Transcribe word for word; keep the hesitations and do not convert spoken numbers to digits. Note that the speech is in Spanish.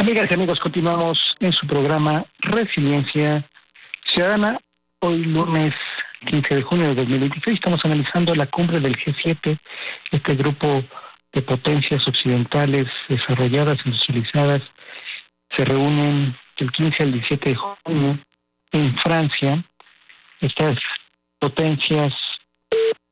Amigas y amigos, continuamos en su programa Resiliencia Ciudadana. Hoy lunes quince de junio de dos mil veintiséis estamos analizando la cumbre del G siete, este grupo de potencias occidentales desarrolladas, industrializadas, se reúnen del quince al diecisiete de junio en Francia. Estas potencias